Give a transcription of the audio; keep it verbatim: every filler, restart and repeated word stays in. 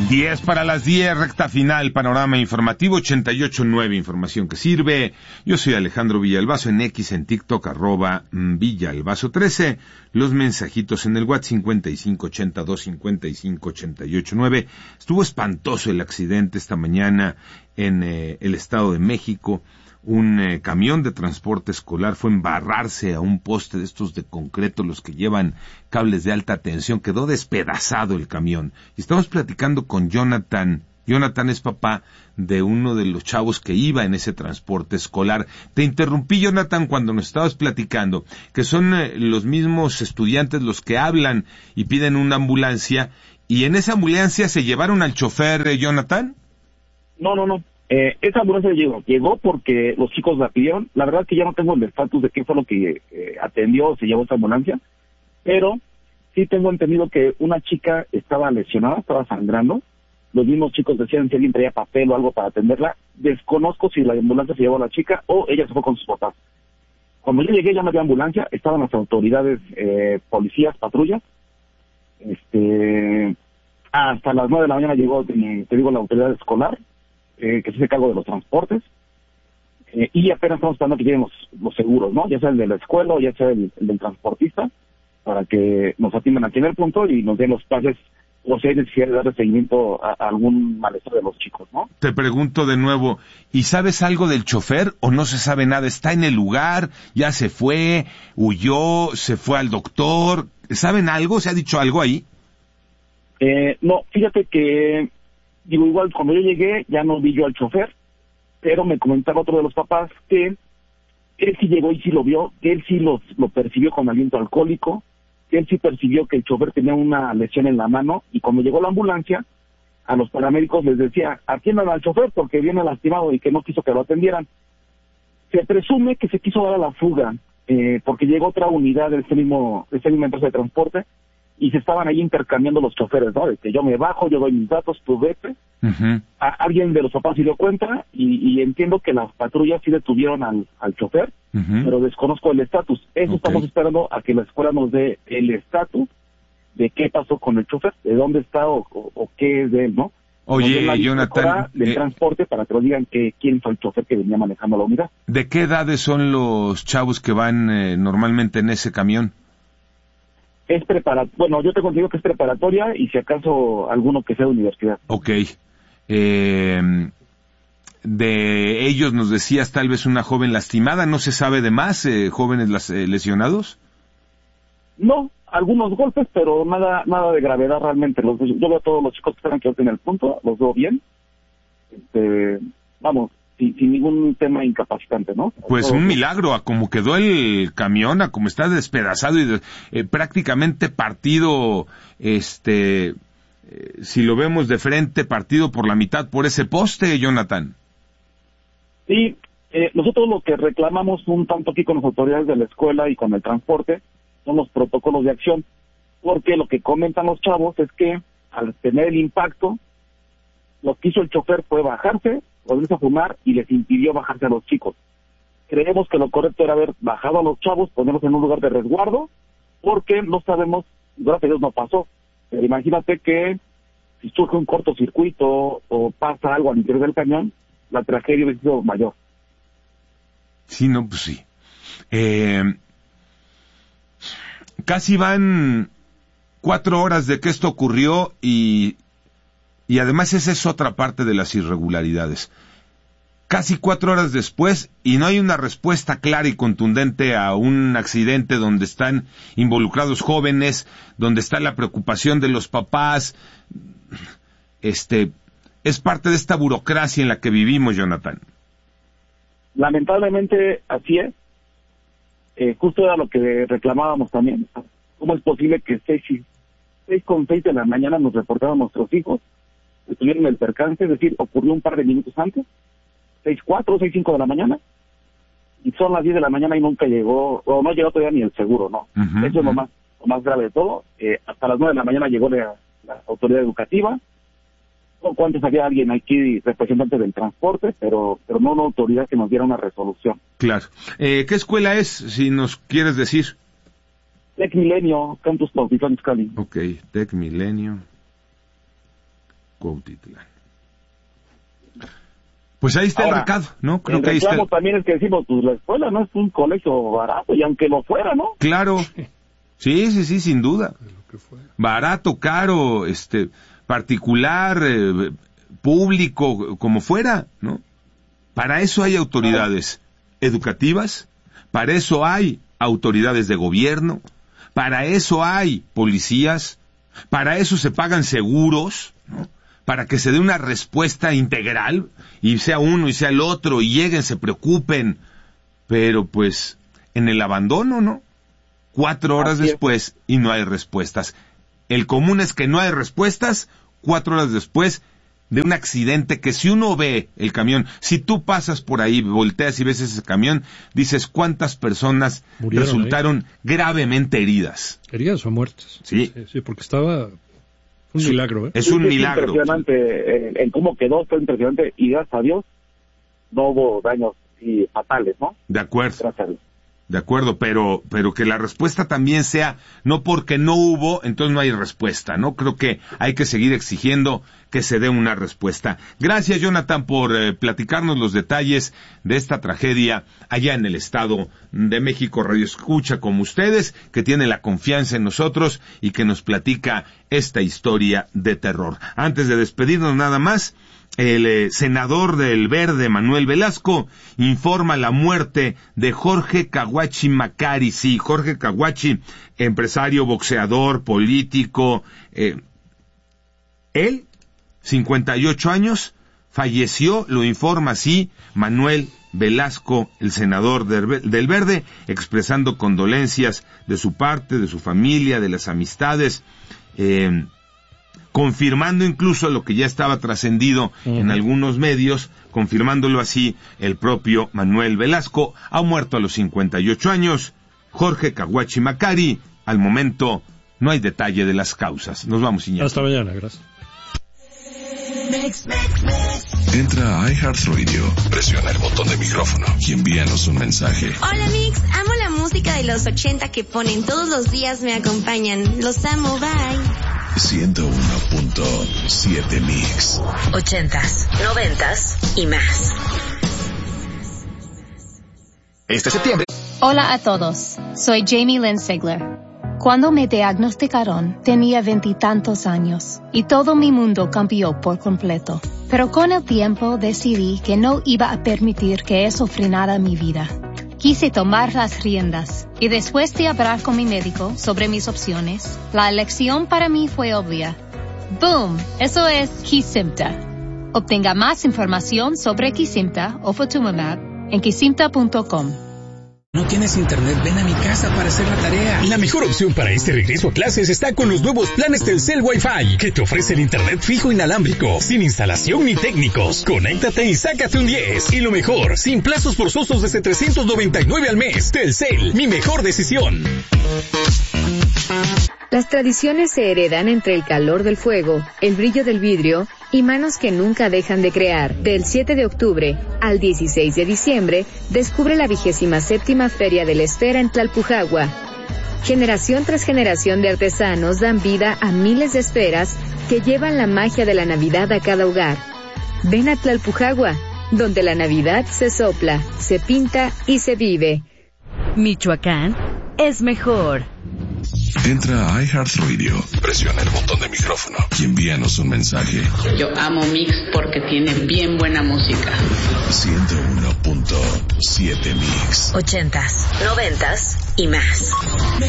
diez para las diez, recta final, panorama informativo ochenta y ocho punto nueve, información que sirve. Yo soy Alejandro Villalbazo, en X, en TikTok, arroba Villalbazo trece. Los mensajitos en el WhatsApp cincuenta y cinco ochenta y dos cincuenta y cinco ochenta y ocho nueve. Estuvo espantoso el accidente esta mañana en eh, el Estado de México. Un eh, camión de transporte escolar fue a embarrarse a un poste de estos de concreto, los que llevan cables de alta tensión. Quedó despedazado el camión. Y estamos platicando con Jonathan. Jonathan es papá de uno de los chavos que iba en ese transporte escolar. Te interrumpí, Jonathan, cuando nos estabas platicando que son eh, los mismos estudiantes los que hablan y piden una ambulancia. ¿Y en esa ambulancia se llevaron al chofer, eh, Jonathan? No, no, no. Eh, esa ambulancia llegó, llegó porque los chicos la pidieron. La verdad es que ya no tengo el estatus de qué fue lo que eh, atendió o se llevó esa ambulancia, pero sí tengo entendido que una chica estaba lesionada, estaba sangrando. Los mismos chicos decían si alguien traía papel o algo para atenderla. Desconozco si la ambulancia se llevó a la chica o ella se fue con sus papás. Cuando yo llegué ya no había ambulancia, estaban las autoridades, eh, policías, patrullas. Este, hasta las nueve de la mañana llegó, te, te digo, la autoridad escolar, Eh, que se hace cargo de los transportes, eh, y apenas estamos esperando que lleguen los, los seguros, ¿no? Ya sea el de la escuela o ya sea el, el del transportista, para que nos atiendan aquí en el punto y nos den los pases, o si hay necesidad de darle seguimiento a, a algún malestar de los chicos, ¿no? Te pregunto de nuevo, ¿y sabes algo del chofer o no se sabe nada? ¿Está en el lugar? ¿Ya se fue? ¿Huyó? ¿Se fue al doctor? ¿Saben algo? ¿Se ha dicho algo ahí? Eh, no, fíjate que Digo, igual cuando yo llegué ya no vi yo al chofer, pero me comentaba otro de los papás que él sí llegó y sí lo vio, que él sí lo, lo percibió con aliento alcohólico, que él sí percibió que el chofer tenía una lesión en la mano, y cuando llegó la ambulancia, a los paramédicos les decía, atiendan al chofer porque viene lastimado y que no quiso que lo atendieran. Se presume que se quiso dar a la fuga, eh, porque llegó otra unidad de esta mismo, de esta misma empresa de transporte, y se estaban ahí intercambiando los choferes, ¿no? De que yo me bajo, yo doy mis datos, tú vete. Uh-huh. A, alguien de los papás se dio cuenta y, y entiendo que las patrullas sí detuvieron al, al chofer, uh-huh. pero desconozco el estatus. Eso okay. Estamos esperando a que la escuela nos dé el estatus de qué pasó con el chofer, de dónde está o, o, o qué es de él, ¿no? Oye, Jonathan, del eh, transporte para que nos digan que quién fue el chofer que venía manejando la unidad. ¿De qué edades son los chavos que van eh, normalmente en ese camión? Es preparatoria, bueno, yo te consigo que es preparatoria y si acaso alguno que sea de universidad. Ok. Eh, de ellos nos decías tal vez una joven lastimada, ¿no se sabe de más eh, jóvenes las, eh, lesionados? No, algunos golpes, pero nada nada de gravedad realmente. Los, yo veo a todos los chicos que están aquí en el punto, los veo bien. Este, vamos, sin, sin ningún tema incapacitante, ¿no? Pues un milagro, a como quedó el camión, a como está despedazado y de, eh, prácticamente partido, este, eh, si lo vemos de frente, partido por la mitad por ese poste, Jonathan. Sí, eh, nosotros lo que reclamamos un tanto aquí con las autoridades de la escuela y con el transporte son los protocolos de acción, porque lo que comentan los chavos es que al tener el impacto, lo que hizo el chofer fue bajarse, volverse a fumar y les impidió bajarse a los chicos. Creemos que lo correcto era haber bajado a los chavos, ponerlos en un lugar de resguardo, porque no sabemos, gracias a Dios no pasó, pero imagínate que si surge un cortocircuito o pasa algo al interior del cañón, la tragedia hubiera sido mayor. Sí, no, pues sí. Eh, casi van cuatro horas de que esto ocurrió y... Y además esa es otra parte de las irregularidades. Casi cuatro horas después, y no hay una respuesta clara y contundente a un accidente donde están involucrados jóvenes, donde está la preocupación de los papás. Este, es parte de esta burocracia en la que vivimos, Jonathan. Lamentablemente así es. Eh, justo era lo que reclamábamos también. ¿Cómo es posible que seis, seis con seis de la mañana nos reportaron nuestros hijos? Estuvieron el percance, es decir, ocurrió un par de minutos antes, seis cuatro, seis cinco de la mañana, y son las diez de la mañana y nunca llegó, o no llegó todavía ni el seguro, ¿no? Uh-huh, Eso uh-huh. es lo más, lo más grave de todo. Eh, hasta las nueve de la mañana llegó la, la autoridad educativa, poco antes había alguien aquí, representante del transporte, pero pero no una autoridad que nos diera una resolución. Claro. Eh, ¿Qué escuela es, si nos quieres decir? Tec Milenio, Campus Cuautitlán Izcalli. Ok, Tec Milenio. Cuautitlán. Pues ahí está Ahora, el recado, ¿no? Creo que ahí está. El... también es que decimos, pues la escuela no es un colegio barato, y aunque lo fuera, ¿no? Claro. Sí, sí, sí, sin duda. Barato, caro, este, particular, eh, público, como fuera, ¿no? Para eso hay autoridades educativas, para eso hay autoridades de gobierno, para eso hay policías, para eso se pagan seguros, ¿no? Para que se dé una respuesta integral, y sea uno y sea el otro, y lleguen, se preocupen, pero pues en el abandono, ¿no? Cuatro horas después y no hay respuestas. El común es que no hay respuestas cuatro horas después de un accidente que si uno ve el camión, si tú pasas por ahí, volteas y ves ese camión, dices cuántas personas Murieron resultaron ahí. gravemente heridas. Heridas o muertas. Sí. Sí, sí, porque estaba... Un sí, milagro, ¿eh? Es un es milagro. Impresionante, en, en cómo quedó, está impresionante, y gracias a Dios no hubo daños y fatales, ¿no? De acuerdo. Gracias a Dios. De acuerdo, pero pero que la respuesta también sea, no porque no hubo, entonces no hay respuesta, ¿no? Creo que hay que seguir exigiendo que se dé una respuesta. Gracias, Jonathan, por eh, platicarnos los detalles de esta tragedia allá en el Estado de México. Radio Escucha como ustedes, que tiene la confianza en nosotros y que nos platica esta historia de terror. Antes de despedirnos nada más, el eh, senador del Verde, Manuel Velasco, informa la muerte de Jorge Caguachi Macari. Sí, Jorge Caguachi, empresario, boxeador, político. Eh, él, cincuenta y ocho años, falleció, lo informa así Manuel Velasco, el senador del, del Verde, expresando condolencias de su parte, de su familia, de las amistades, eh, confirmando incluso lo que ya estaba trascendido uh-huh. en algunos medios, confirmándolo así el propio Manuel Velasco. Ha muerto a los cincuenta y ocho años, Jorge Caguachi Macari. Al momento no hay detalle de las causas. Nos vamos, Iñaki. Hasta mañana, gracias. Entra a iHeartRadio, presiona el botón de micrófono y envíanos un mensaje. Hola, Mix, amo la música de los ochenta que ponen todos los días, me acompañan. Los amo, bye. ciento uno punto siete Mix. Ochentas, noventas y más. Este septiembre. Hola a todos, soy Jamie Lynn Sigler. Cuando me diagnosticaron, tenía veintitantos años y todo mi mundo cambió por completo. Pero con el tiempo decidí que no iba a permitir que eso frenara mi vida. Quise tomar las riendas y después de hablar con mi médico sobre mis opciones, la elección para mí fue obvia. ¡Boom! Eso es Kesimpta. Obtenga más información sobre Kesimpta o Ofatumumab en kesimpta punto com. ¿No tienes internet? Ven a mi casa para hacer la tarea. La mejor opción para este regreso a clases está con los nuevos planes Telcel Wi-Fi, que te ofrece el internet fijo inalámbrico, sin instalación ni técnicos. Conéctate y sácate un diez. Y lo mejor, sin plazos forzosos desde trescientos noventa y nueve al mes. Telcel, mi mejor decisión. Las tradiciones se heredan entre el calor del fuego, el brillo del vidrio y manos que nunca dejan de crear. Del siete de octubre al dieciséis de diciembre, descubre la vigésima séptima Feria de la Esfera en Tlalpujagua. Generación tras generación de artesanos dan vida a miles de esferas que llevan la magia de la Navidad a cada hogar. Ven a Tlalpujagua, donde la Navidad se sopla, se pinta y se vive. Michoacán es mejor. Entra a iHeartRadio, presiona el botón de micrófono y envíanos un mensaje. Yo amo Mix porque tiene bien buena música. ciento uno punto siete Mix. Ochentas, noventas y más.